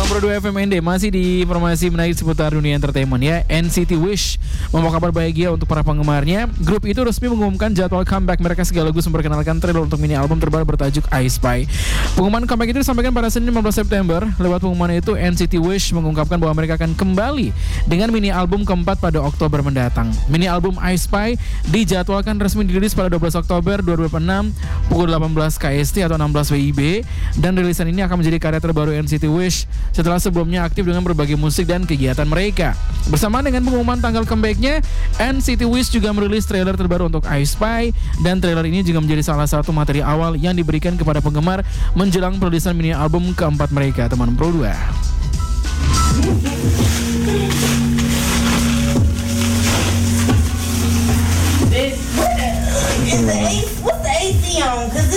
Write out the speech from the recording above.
Pro 2 FMND masih di informasi menarik seputar dunia entertainment ya. NCT Wish membawa kabar bahagia untuk para penggemarnya. Grup itu resmi mengumumkan jadwal comeback mereka sekaligus memperkenalkan trailer untuk mini album terbaru bertajuk I Spy. Pengumuman comeback itu disampaikan pada Senin 15 September. Lewat pengumuman itu, NCT Wish mengungkapkan bahwa mereka akan kembali dengan mini album keempat pada Oktober mendatang. Mini album I Spy dijadwalkan resmi dirilis pada 12 Oktober 2006 pukul 18 KST atau 16 WIB, dan rilisan ini akan menjadi karya terbaru NCT Wish setelah sebelumnya aktif dengan berbagai musik dan kegiatan mereka. Bersamaan dengan pengumuman tanggal comeback-nya, NCT Wish juga merilis trailer terbaru untuk I Spy, dan trailer ini juga menjadi salah satu materi awal yang diberikan kepada penggemar menjelang perilisan mini album keempat mereka, teman Pro 2. What's the AC on? 'Cause